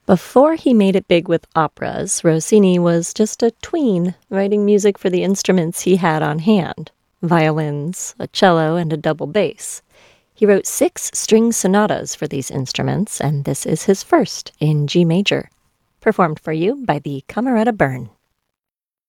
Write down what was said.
Before he made it big with operas, Rossini was just a tween, writing music for the instruments he had on hand: violins, a cello, and a double bass. He wrote 6 string sonatas for these instruments, and this is his first in G major. Performed for you by the Camerata Bern.